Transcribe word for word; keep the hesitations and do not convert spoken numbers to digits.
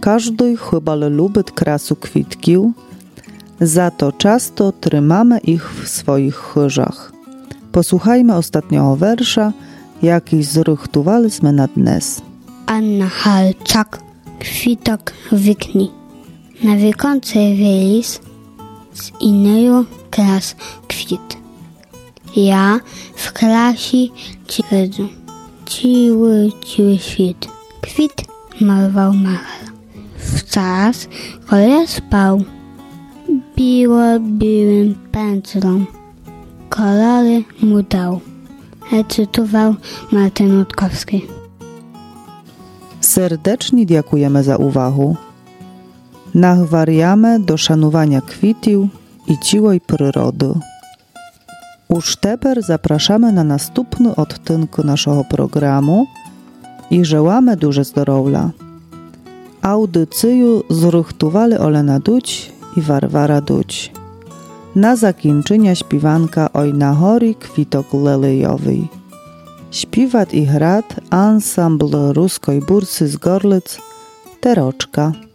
każdy chyba lubi krasu kwitkił, za to często trzymamy ich w swoich chyżach. Posłuchajmy ostatniego wersza, jaki zrychtowaliśmy na dnes. Anna Halczak, kwitok wykni. Na wiekącej wielis z innego klas kwit. Ja w klasie ci rydzu. Ciły, ciły świt. Kwit malował malarz. Wczas, kiedy ja spał, biło biłym pędzlą. Kolory mu dał. Recytował Martin Rutkowski. Serdecznie dziękujemy za uwagę. Nachwariamy do szanowania kwitił i ciłej przyrody. Już teraz zapraszamy na następny odcinek naszego programu i żełamy duże zdrowia. Audycję zrychtowali Olena Duć i Warwara Duć. Na zakończenie śpiewanka Oj na hori kwitok lelejowy. Śpiewać i grać ansambl ruskiej bursy z Gorlic Teroczka.